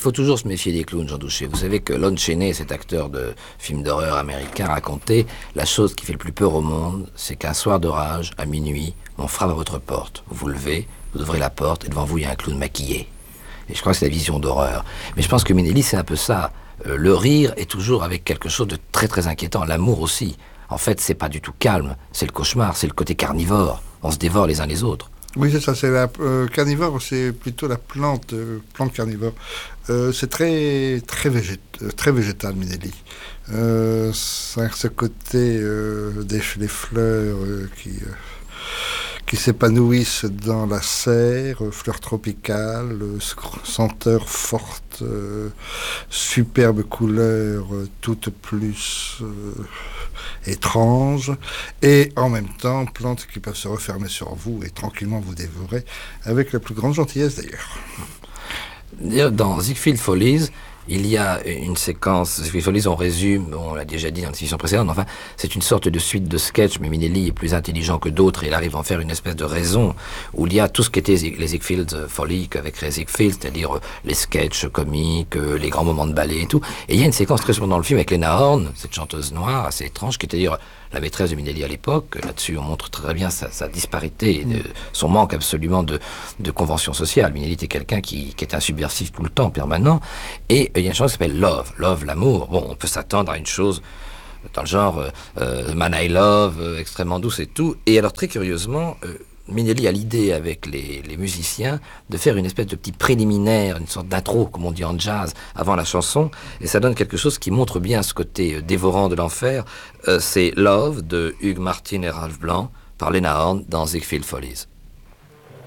faut toujours se méfier des clowns, Jean Douché. Vous savez que Lon Chaney, cet acteur de film d'horreur américain, racontait la chose qui fait le plus peur au monde, c'est qu'un soir d'orage, à minuit, on frappe à votre porte. Vous vous levez, vous ouvrez la porte, et devant vous, il y a un clown maquillé. Et je crois que c'est la vision d'horreur. Mais je pense que Minelli, c'est un peu ça. Le rire est toujours avec quelque chose de très très inquiétant. L'amour aussi. En fait, c'est pas du tout calme. C'est le cauchemar, c'est le côté carnivore. On se dévore les uns les autres. Oui, c'est ça, c'est la carnivore, c'est plutôt la plante carnivore. C'est très végétal, Minelli. Ce côté des fleurs qui s'épanouissent dans la serre, fleurs tropicales, senteurs fortes, superbes couleurs, toutes plus étranges, et en même temps plantes qui peuvent se refermer sur vous et tranquillement vous dévorer, avec la plus grande gentillesse d'ailleurs. Dans Ziegfeld Follies, il y a une séquence, Ziegfeld Follies, on résume, on l'a déjà dit dans la discussion précédente, enfin, c'est une sorte de suite de sketch, mais Minelli est plus intelligent que d'autres, et il arrive à en faire une espèce de raison, où il y a tout ce qu'étaient les Ziegfeld Follies avec Ziegfeld, c'est-à-dire les sketchs comiques, les grands moments de ballet et tout. Et il y a une séquence très souvent dans le film avec Lena Horne, cette chanteuse noire assez étrange, qui est d'ailleurs la maîtresse de Minelli à l'époque. Là-dessus, on montre très bien sa disparité, son manque absolument de convention sociale. Minelli était quelqu'un qui est un subversif tout le temps, permanent. Et il y a une chanson qui s'appelle Love. Love, l'amour. Bon, on peut s'attendre à une chose dans le genre Man I Love, extrêmement douce et tout. Et alors, très curieusement, Minelli a l'idée avec les musiciens de faire une espèce de petit préliminaire, une sorte d'intro, comme on dit en jazz, avant la chanson, et ça donne quelque chose qui montre bien ce côté dévorant de l'enfer. C'est Love de Hugues Martin et Ralph Blanc par Lena Horne dans Ziegfeld Follies.